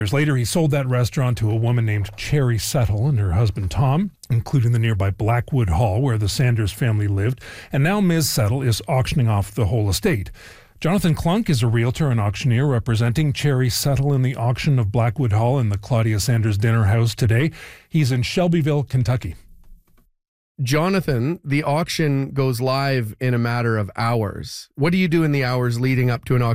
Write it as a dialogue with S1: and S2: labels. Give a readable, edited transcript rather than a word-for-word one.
S1: Years later, he sold that restaurant to a woman named Cherry Settle and her husband Tom, including the nearby Blackwood Hall where the Sanders family lived. And now Ms. Settle is auctioning off the whole estate. Jonathan Klunk is a realtor and auctioneer representing Cherry Settle in the auction of Blackwood Hall and the Claudia Sanders Dinner House today. He's in Shelbyville, Kentucky.
S2: Jonathan, the auction goes live in a matter of hours. What do you do in the hours leading up to an auction?